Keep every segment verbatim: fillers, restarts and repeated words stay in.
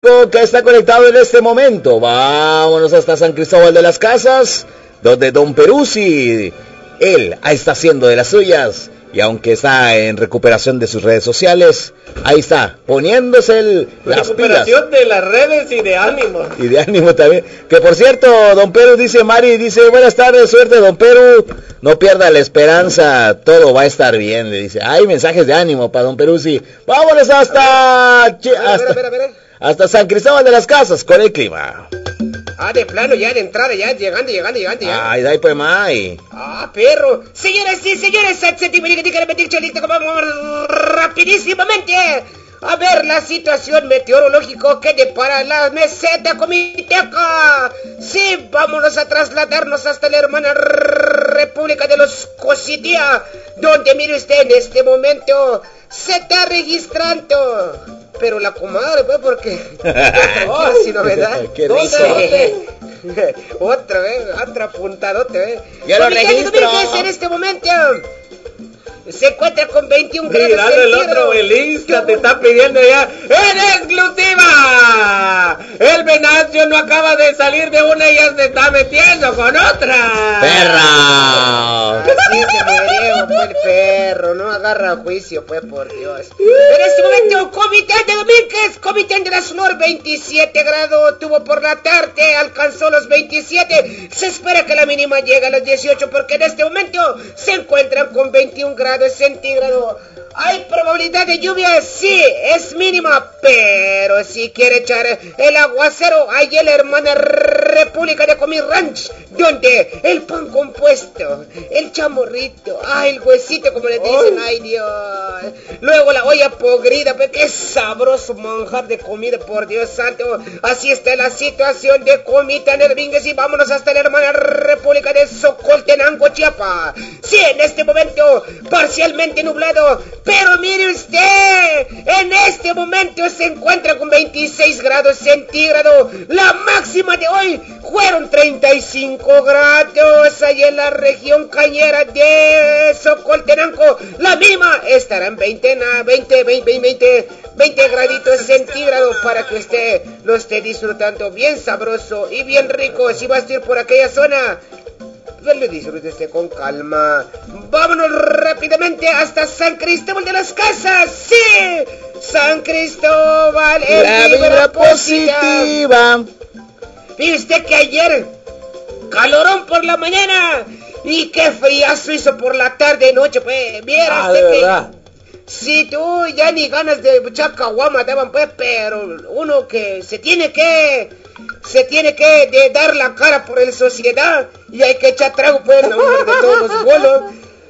público que está conectado en este momento. Vámonos hasta San Cristóbal de las Casas, donde don Peruzzi, él está haciendo de las suyas, y aunque está en recuperación de sus redes sociales, ahí está, poniéndose el, las recuperación pilas. De las redes y de ánimo. Y de ánimo también. Que por cierto, don Perú, dice Mari, dice, buenas tardes, suerte, don Perú. No pierda la esperanza, todo va a estar bien, le dice. Hay mensajes de ánimo para don Perú, sí. Vámonos hasta, a ver, hasta, a ver, a ver, a ver. hasta San Cristóbal de las Casas con el clima. Ah, de plano, ya de entrada, ya llegando, llegando, llegando, ya. Ay, dai pues, mai. Ah, perro. Señoras y señores, rapidísimamente. A ver la situación meteorológica que depara la meseta comiteca. Sí, vámonos a trasladarnos hasta la hermana República de los Cositia, donde mire usted en este momento se está registrando. Pero la comadre, pues, porque... Oh, si no, ¿verdad? Qué rico. Otra vez, otra puntadote, ¿eh? Ya lo registro. En este momento se encuentra con veintiún grados centígrados. El otro, el Insta te está pidiendo ya en exclusiva. El Venancio no acaba de salir de una y ya se está metiendo con otra. ¡Perra! Así se me griego, pues, el perro. No agarra juicio, pues, por Dios. En este momento, Comité de Domínguez, Comité de la Sonor, veintisiete grados. Tuvo por la tarde, alcanzó los veintisiete. Se espera que la mínima llegue a los dieciocho, porque en este momento se encuentran con veintiún grados centígrados. ¿Hay probabilidad de lluvia? Sí, es mínima, pero si quiere echar el aguacero, hay en la hermana República de Comi Ranch, donde el pan compuesto, el chamorrito, ay, el huesito, como le dicen, ay, Dios. Luego la olla podrida, pues qué sabroso manjar de comida, por Dios santo. Así está la situación de Comité de Domínguez y vámonos hasta la hermana República de Socoltenango, Chiapas. Sí, en este momento, parcialmente nublado, pero mire usted, en este momento se encuentra con veintiséis grados centígrados. La máxima de hoy fueron treinta y cinco grados allá en la región cañera de Socoltenango. La mínima estará en veinte, veinte, veinte, veinte, veinte graditos centígrados para que usted lo esté disfrutando bien sabroso y bien rico. Si va a estar por aquella zona, lo disfrútese con calma. Vámonos rápidamente hasta San Cristóbal de las Casas. ¡Sí! San Cristóbal, el la vibra positiva. Fíjese usted que ayer calorón por la mañana y qué friazo hizo por la tarde y noche, pues. Viera ah, usted de que verdad. Si tú ya ni ganas de echar caguama daban, pues, pero uno que se tiene que se tiene que de dar la cara por la sociedad y hay que echar trago, pues, en nombre de todos los bolos.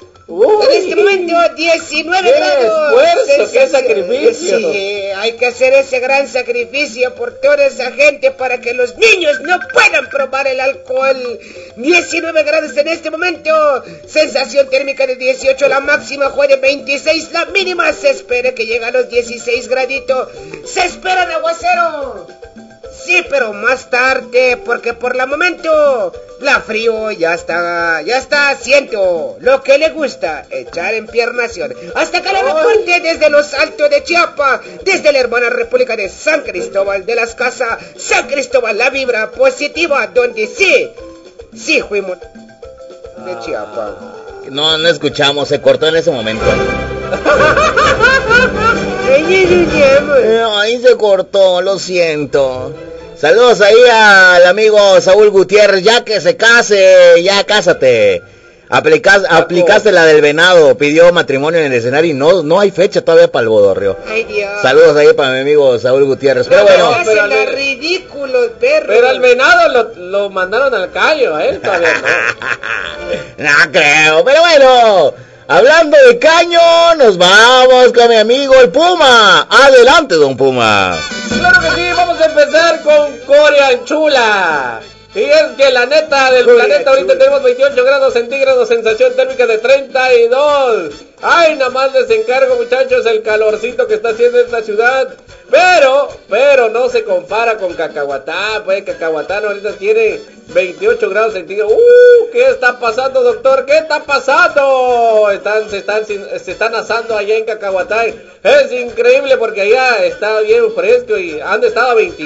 Uy, en este momento diecinueve grados. Esfuerzo, qué sacrificio. Sí, hay que hacer ese gran sacrificio por toda esa gente para que los niños no puedan probar el alcohol. diecinueve grados en este momento. Sensación térmica de dieciocho, la máxima fue de veintiséis, la mínima se espera que llegue a los dieciséis graditos. Se esperan aguacero. Sí, pero más tarde, porque por el momento la frío ya está, ya está haciendo lo que le gusta, echar en piernación. Hasta acá le reporte desde los altos de Chiapas, desde la hermana República de San Cristóbal de las Casas, San Cristóbal, la vibra positiva, donde sí, sí fuimos de Chiapas. No, no escuchamos, se cortó en ese momento. Ahí se cortó, lo siento. Saludos ahí al amigo Saúl Gutiérrez, ya que se case, ya cásate. Aplicas, aplicaste la del venado, pidió matrimonio en el escenario y no, no hay fecha todavía para el bodorrio. Ay, Dios. Saludos ahí para mi amigo Saúl Gutiérrez. Pero, pero bueno. Pero al ridículo, perro. Pero al venado lo, lo mandaron al callo, a él todavía no. No creo, pero bueno. Hablando de caño, nos vamos con mi amigo el Puma. Adelante, don Puma. Claro que sí, vamos a empezar con Corea Chula. Y es que la neta del Corea planeta ahorita chula. Tenemos veintiocho grados centígrados, sensación térmica de treinta y dos. Ay, nada más les encargo, muchachos, el calorcito que está haciendo esta ciudad. Pero, pero no se compara con Cacahuatán, pues Cacahuatán ahorita tiene veintiocho grados centígrados. Uh, ¿qué está pasando, doctor? ¿Qué está pasando? Están, se están, se están asando allá en Cacahuatán. Es increíble porque allá está bien fresco y han estado a veinte.